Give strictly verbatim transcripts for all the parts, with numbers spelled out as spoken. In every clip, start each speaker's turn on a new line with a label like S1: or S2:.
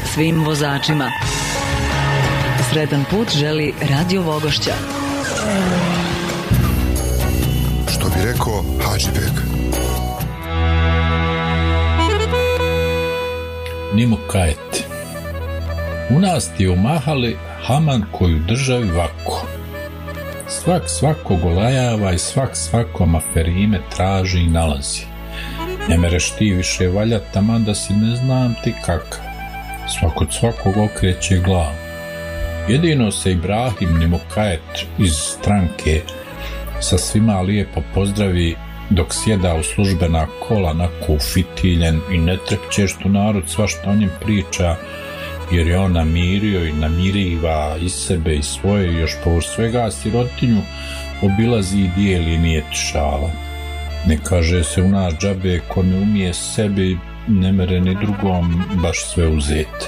S1: svim vozačima. Sretan put želi Radio Vogošća.
S2: Što bi rekao Hadžibek.
S3: Nimo kajeti. U nas ti omahali haman koju državi vako. Svak svakog olajava i svak svakom aferime traži i nalazi. Ne mereš ti više valjat, taman da si ne znam ti kakav. Svak od svakog okreće glavu. Jedino se Ibrahim Nimokajet iz stranke sa svima lijepo pozdravi dok sjeda u službena kola nako ufitiljen i ne trepće što narod svašta o njem priča, jer je on namirio i namiriva i sebe i svoje i još povr svega sirotinju obilazi i dijeli, nije ti šala. Ne kaže se u nas džabe ko ne umije sebi, ne mere ni drugom baš sve uzeti.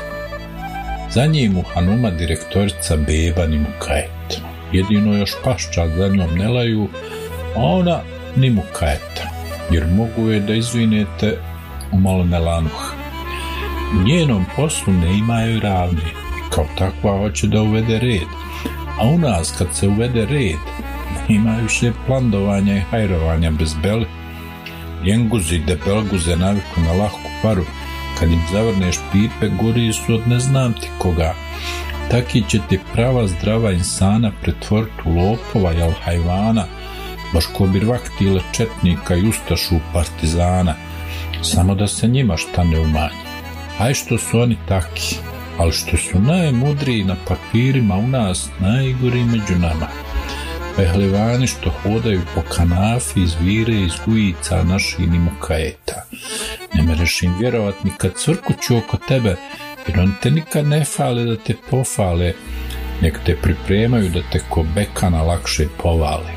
S3: Za njim u Hanuma direktorica beba Nimokajet. Jedino još paščad za njom ne laju, a ona Nimokajeta, jer mogu je da izvinete umalo nelanuh. U njenom poslu ne imaju ravni, kao takva hoće da uvede red, a u nas kad se uvede red, ne imaju više plandovanja i hajrovanja bez beli. Ljenguzi i debelguze naviku na lahku paru, kad im zavrneš pipe, gori su od ne znam ti koga. Taki će ti prava zdrava insana pretvoriti u lopova jel hajvana, baš ko bi rvaktile četnika i ustašu partizana, samo da se njima šta ne umanji. Aj što su oni taki, ali što su najmudriji na papirima u nas, najgori među nama. Pehlivani što hodaju po kanafi iz vire iz gujica naših Nimokajeta. Ne mereš im vjerovat ni kad cvrkuću oko tebe, jer on te nikad ne fale da te pofale, nek te pripremaju da te ko bekana lakše povale.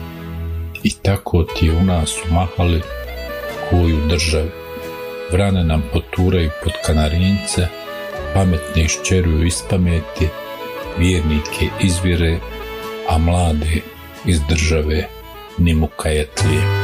S3: I tako ti u nas umahali koju državi. Vrane nam poturaju pod kanarince, pametne iščeruju iz pameti, vjernike izvire, a mlade iz države Nimokajetlije.